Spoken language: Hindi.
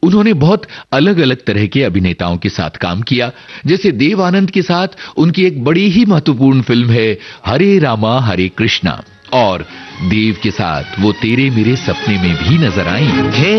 उन्होंने बहुत अलग अलग तरह के अभिनेताओं के साथ काम किया, जैसे देव आनंद के साथ उनकी एक बड़ी ही महत्वपूर्ण फिल्म है हरे रामा हरे कृष्णा, और देव के साथ वो तेरे मेरे सपने में भी नजर आई।